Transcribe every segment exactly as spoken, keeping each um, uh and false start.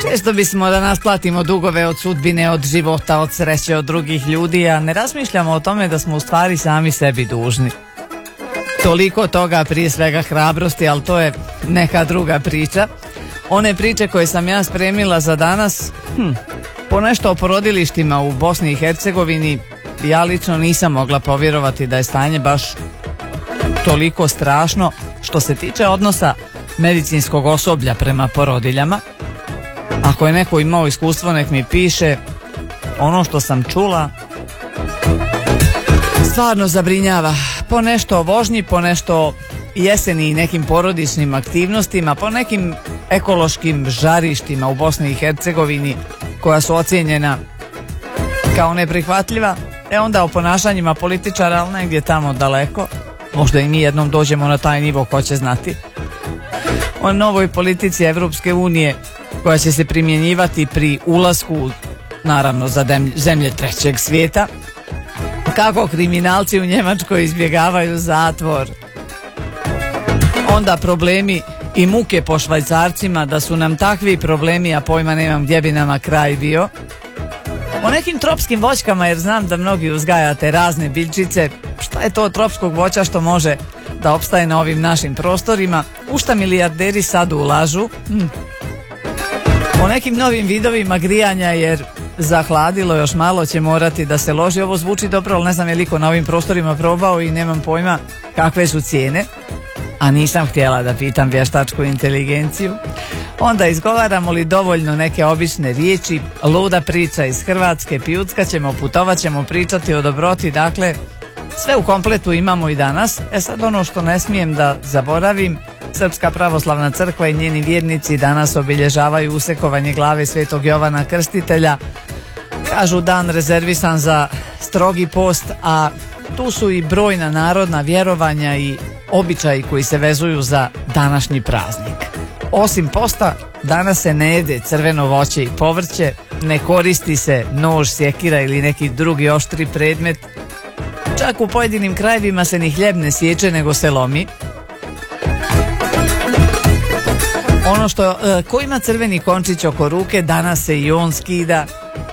Često bismo da nas platimo dugove od sudbine, od života, od sreće, od drugih ljudi, a ne razmišljamo o tome da smo u stvari sami sebi dužni. Toliko toga, prije svega hrabrosti, ali to je neka druga priča. One priče koje sam ja spremila za danas, hm, ponešto o porodilištima u Bosni i Hercegovini, ja lično nisam mogla povjerovati da je stanje baš toliko strašno što se tiče odnosa medicinskog osoblja prema porodiljama. Ako je neko imao iskustvo, nek mi piše. Ono što sam čula stvarno zabrinjava. Po nešto o vožnji, po nešto jeseni i nekim porodičnim aktivnostima, po nekim ekološkim žarištima u Bosni i Hercegovini koja su ocijenjena kao neprihvatljiva. E onda o ponašanjima političara, ali negdje tamo daleko. Možda i mi jednom dođemo na taj nivo, ko će znati. O novoj politici Evropske unije koja će se primjenjivati pri ulasku, naravno za zemlje trećeg svijeta. Kako kriminalci u Njemačkoj izbjegavaju zatvor. Onda problemi i muke po Švajcarcima, da su nam takvi problemi, a pojma nemam gdje bi nama kraj bio. O nekim tropskim voćkama, jer znam da mnogi uzgajate razne biljčice. Šta je to od tropskog voća što može da opstaje na ovim našim prostorima? U šta milijarderi sad ulažu? Hm. O nekim novim vidovima grijanja, jer zahladilo, još malo će morati da se loži. Ovo zvuči dobro, ali ne znam je liko na ovim prostorima probao i nemam pojma kakve su cijene. A nisam htjela da pitam vještačku inteligenciju. Onda izgovaramo li dovoljno neke obične riječi, luda priča iz Hrvatske, pijuckat ćemo, putovat ćemo, pričati o dobroti, dakle sve u kompletu imamo i danas. E sad ono što ne smijem da zaboravim, Srpska pravoslavna crkva i njeni vjernici danas obilježavaju usekovanje glave Svetog Jovana Krstitelja. Kažu dan rezervisan za strogi post, a tu su i brojna narodna vjerovanja i običaji koji se vezuju za današnji praznik. Osim posta, danas se ne jede crveno voće i povrće, ne koristi se nož, sjekira ili neki drugi oštri predmet. Čak u pojedinim krajevima se ni hljeb ne sječe, nego se lomi. Ono što, e, ko ima crveni končić oko ruke, danas se i on skida.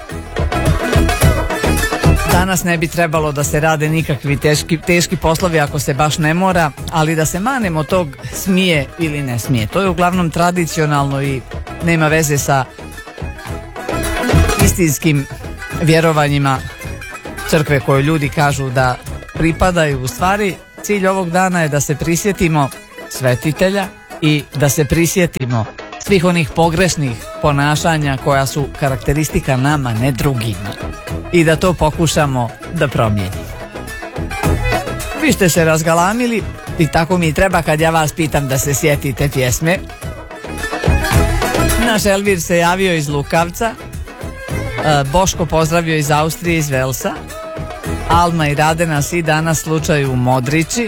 Danas ne bi trebalo da se rade nikakvi teški, teški poslovi ako se baš ne mora, ali da se manemo tog smije ili ne smije. To je uglavnom tradicionalno i nema veze sa istinskim vjerovanjima crkve koje ljudi kažu da pripadaju. U stvari, cilj ovog dana je da se prisjetimo svetitelja i da se prisjetimo svih onih pogrešnih ponašanja koja su karakteristika nama, ne drugima. I da to pokušamo da promijenimo. Vi ste se razgalamili i tako mi treba kad ja vas pitam da se sjetite pjesme. Naš Elvir se javio iz Lukavca, Boško pozdravio iz Austrije, iz Velsa, Alma i Rade nas i danas slučaju u Modrići.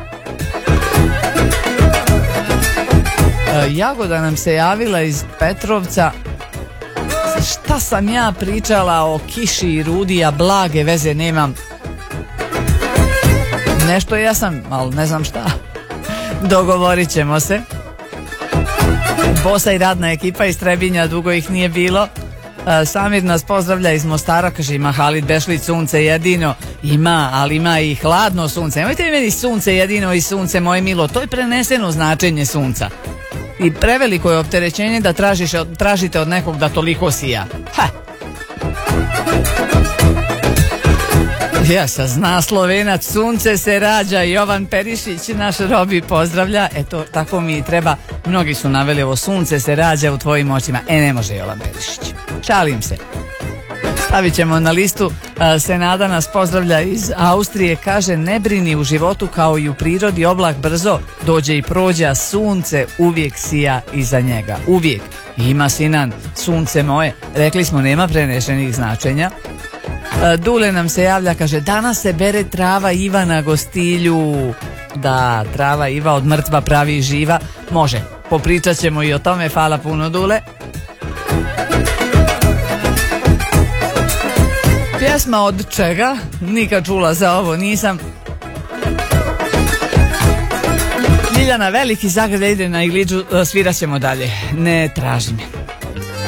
Jagoda nam se javila iz Petrovca. Šta sam ja pričala o kiši i rudi, a blage veze nemam. Nešto ja sam, ali ne znam šta. Dogovorit ćemo se. Bosa i radna ekipa iz Trebinja, dugo ih nije bilo. Samir nas pozdravlja iz Mostara, kaže ima Halid Bešlić, sunce jedino. Ima, ali ima i hladno sunce. Nemojte mi meni sunce jedino i sunce moje milo, to je preneseno značenje sunca. I preveliko je opterećenje da tražiš, tražite od nekog da toliko sija. Ha! Ja se zna Slovenac, sunce se rađa, Jovan Perišić, naš Robi pozdravlja. Eto, tako mi treba. Mnogi su naveli ovo, sunce se rađa u tvojim očima. E, ne može Jovan Perišić. Šalim se. Stavit ćemo na listu. Senada nas pozdravlja iz Austrije, kaže ne brini, u životu kao i u prirodi oblak brzo dođe i prođe, a sunce uvijek sija iza njega. Uvijek. Ima Sinan, sunce moje. Rekli smo nema prenešenih značenja. Dule nam se javlja, kaže danas se bere trava Iva na gostilju. Da, trava Iva od mrtva pravi živa. Može, popričat ćemo i o tome, hvala puno Dule. Pjesma od čega? Nikad čula za ovo, nisam. Ljiljana, veliki zagrada ide na Iliđu, svirat ćemo dalje. Ne traži me.